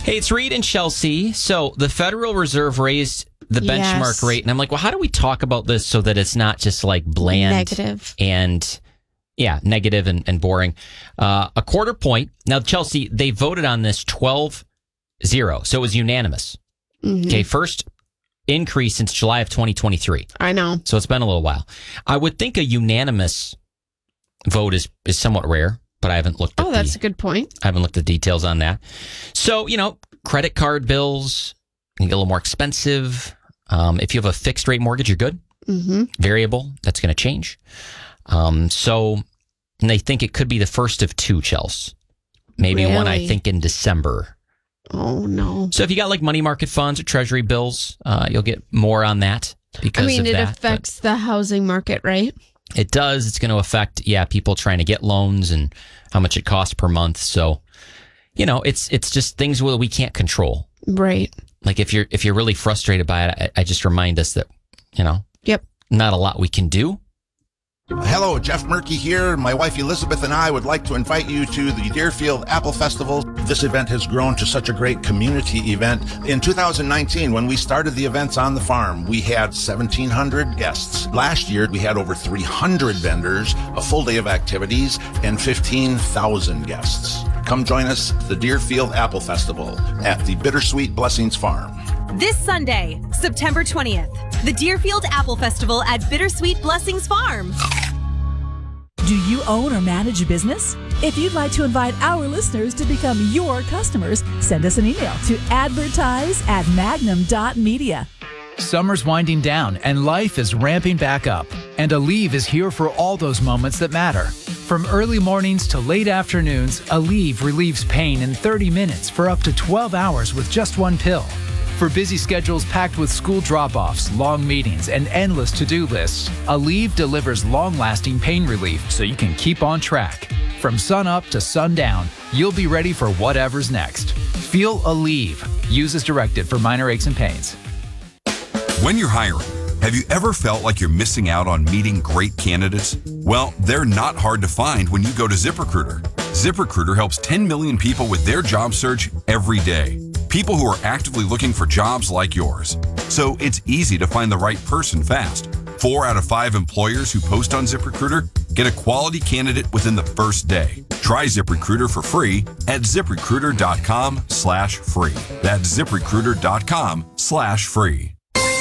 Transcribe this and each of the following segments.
Hey, it's Reed and Chelsea. So the Federal Reserve raised the benchmark rate. And I'm like, well, how do we talk about this so that it's not just like bland negative and negative and boring? A quarter point. Now, Chelsea, they voted on this 12-0. So it was unanimous. Mm-hmm. Okay, first increase since July of 2023. I know. So it's been a little while. I would think a unanimous vote is somewhat rare, but I haven't looked at that's a good point. I haven't looked at the details on that. So, credit card bills can get a little more expensive. If you have a fixed rate mortgage, you're good. Mm-hmm. Variable, that's going to change. So and they think it could be the first of two, Chelsea. Maybe one, I think, in December. Oh, no. So if you got like money market funds or treasury bills, you'll get more on that because of that. It affects the housing market, right? It does. It's going to affect, people trying to get loans and how much it costs per month. So, it's just things that we can't control. Right. Like if you're really frustrated by it, I just remind us that, Yep. not a lot we can do. Hello, Jeff Murky here. My wife Elizabeth and I would like to invite you to the Deerfield Apple Festival. This event has grown to such a great community event. In 2019, when we started the events on the farm, we had 1,700 guests. Last year, we had over 300 vendors, a full day of activities, and 15,000 guests. Come join us at the Deerfield Apple Festival at the Bittersweet Blessings Farm. This Sunday, September 20th, the Deerfield Apple Festival at Bittersweet Blessings Farm. Do you own or manage a business? If you'd like to invite our listeners to become your customers, send us an email to advertise@magnum.media. Summer's winding down and life is ramping back up. And Aleve is here for all those moments that matter. From early mornings to late afternoons, Aleve relieves pain in 30 minutes for up to 12 hours with just one pill. For busy schedules packed with school drop-offs, long meetings, and endless to-do lists, Aleve delivers long-lasting pain relief so you can keep on track. From sun-up to sundown, you'll be ready for whatever's next. Feel Aleve. Use as directed for minor aches and pains. When you're hiring, have you ever felt like you're missing out on meeting great candidates? Well, they're not hard to find when you go to ZipRecruiter. ZipRecruiter helps 10 million people with their job search every day. People who are actively looking for jobs like yours. So it's easy to find the right person fast. 4 out of 5 employers who post on ZipRecruiter get a quality candidate within the first day. Try ZipRecruiter for free at ZipRecruiter.com/free. That's ZipRecruiter.com/free.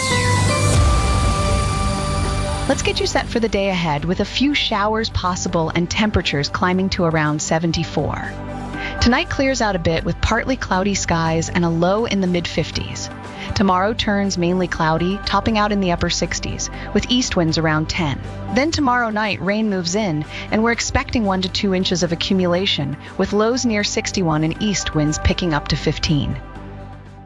Let's get you set for the day ahead with a few showers possible and temperatures climbing to around 74. Tonight clears out a bit with partly cloudy skies and a low in the mid-50s. Tomorrow turns mainly cloudy, topping out in the upper 60s, with east winds around 10. Then tomorrow night, rain moves in, and we're expecting 1 to 2 inches of accumulation, with lows near 61 and east winds picking up to 15.